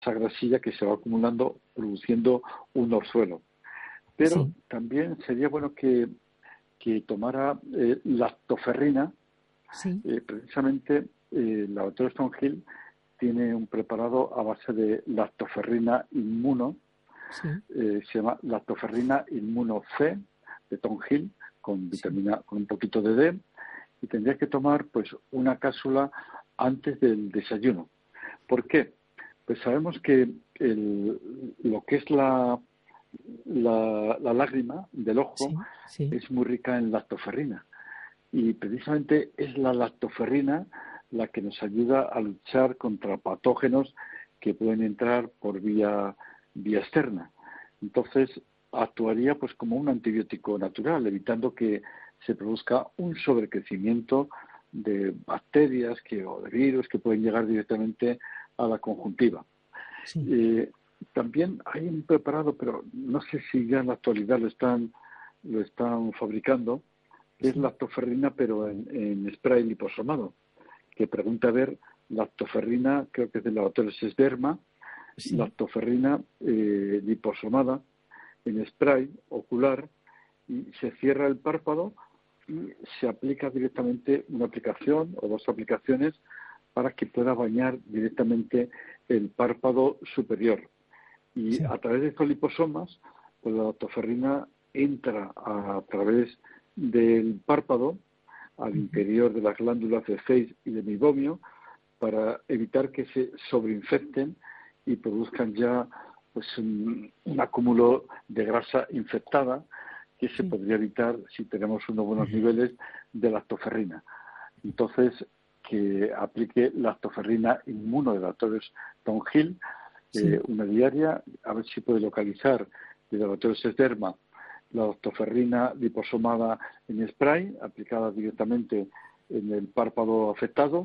esa grasilla que se va acumulando, produciendo un orzuelo. Pero Sí, también sería bueno que tomara lactoferrina. sí, Precisamente el laboratorio Stonehill tiene un preparado a base de lactoferrina inmuno, sí, se llama lactoferrina inmuno C de Tonhill, con sí, vitamina, con un poquito de D, y tendría que tomar pues una cápsula antes del desayuno. ¿Por qué? Pues sabemos que lo que es la lágrima del ojo sí, sí, es muy rica en lactoferrina. Y precisamente es la lactoferrina la que nos ayuda a luchar contra patógenos que pueden entrar por vía externa. Entonces, actuaría pues como un antibiótico natural, evitando que se produzca un sobrecrecimiento de bacterias o de virus que pueden llegar directamente a la conjuntiva. sí, Eh, También hay un preparado, pero no sé si ya en la actualidad lo están fabricando, que es sí, lactoferrina, pero en spray liposomado, que pregunta a ver lactoferrina, creo que es del laboratorio Sesderma, sí, lactoferrina liposomada en spray ocular, y se cierra el párpado y se aplica directamente una aplicación o dos aplicaciones para que pueda bañar directamente el párpado superior. Y sí, a través de estos liposomas, pues la lactoferrina entra a través del párpado al ujú, interior de las glándulas de Zeiss y de meiomio para evitar que se sobreinfecten y produzcan ya pues un acúmulo de grasa infectada que se sí, podría evitar si tenemos unos buenos niveles de lactoferrina. Entonces, que aplique lactoferrina inmuno de laboratorios Tonhill, sí, una diaria, a ver si puede localizar de laboratorios Sesderma la lactoferrina liposomada en spray, aplicada directamente en el párpado afectado,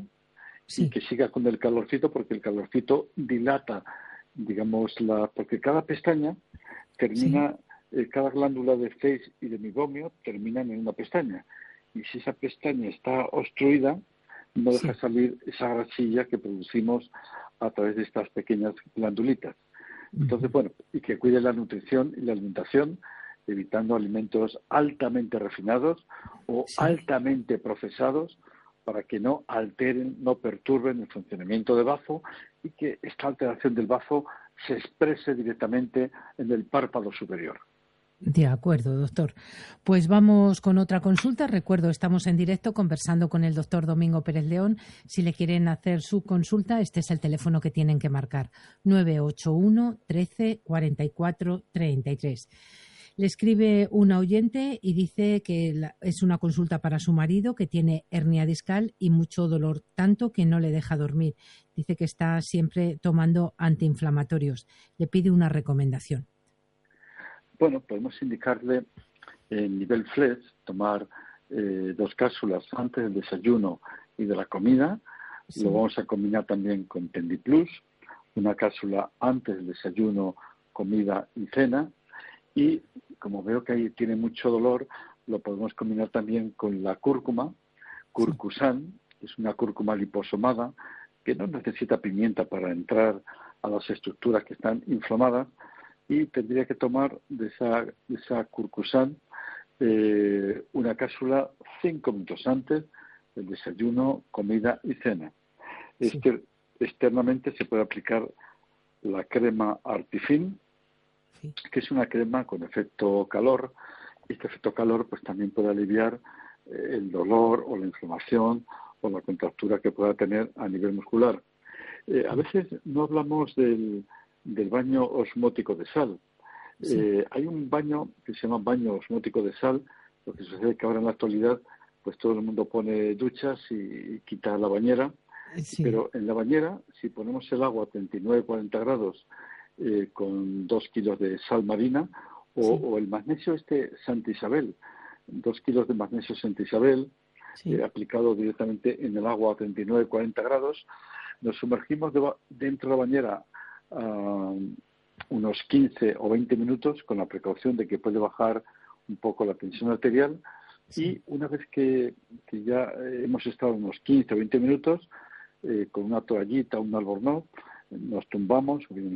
y sí, que siga con el calorcito, porque el calorcito dilata, digamos, porque cada pestaña sí, termina, cada glándula de Zeiss y de meiomio terminan en una pestaña. Y si esa pestaña está obstruida, no deja sí, salir esa grasilla que producimos a través de estas pequeñas glandulitas. ujú, Entonces, bueno, y que cuide la nutrición y la alimentación, evitando alimentos altamente refinados o sí. altamente procesados para que no alteren, no perturben el funcionamiento del bazo y que esta alteración del bazo se exprese directamente en el párpado superior. De acuerdo, doctor. Pues vamos con otra consulta. Recuerdo, estamos en directo conversando con el doctor Domingo Pérez León. Si le quieren hacer su consulta, este es el teléfono que tienen que marcar: 981 13 44 33. Le escribe una oyente y dice que es una consulta para su marido, que tiene hernia discal y mucho dolor, tanto que no le deja dormir. Dice que está siempre tomando antiinflamatorios. Le pide una recomendación. Bueno, podemos indicarle en nivel flex, tomar 2 cápsulas antes del desayuno y de la comida. Lo Sí, vamos a combinar también con Tendiplus, una cápsula antes del desayuno, comida y cena. Y como veo que ahí tiene mucho dolor, lo podemos combinar también con la cúrcuma, sí, curcusan, que es una cúrcuma liposomada, que no necesita pimienta para entrar a las estructuras que están inflamadas, y tendría que tomar de esa curcusan una cápsula 5 minutos antes del desayuno, comida y cena. sí, Externamente se puede aplicar la crema Artifin, sí. que es una crema con efecto calor. Este efecto calor pues también puede aliviar el dolor o la inflamación o la contractura que pueda tener a nivel muscular. A veces no hablamos del baño osmótico de sal. Sí, Hay un baño que se llama baño osmótico de sal. Lo que sucede es que ahora en la actualidad pues todo el mundo pone duchas y quita la bañera, sí, pero en la bañera, si ponemos el agua a 39-40 grados con 2 kilos de sal marina sí, o el magnesio Santa Isabel, 2 kilos de magnesio Santa Isabel sí, aplicado directamente en el agua a 39-40 grados, nos sumergimos dentro de la bañera unos 15 o 20 minutos con la precaución de que puede bajar un poco la tensión arterial, sí, y una vez que ya hemos estado unos 15 o 20 minutos con una toallita, un albornoz, nos tumbamos, o bien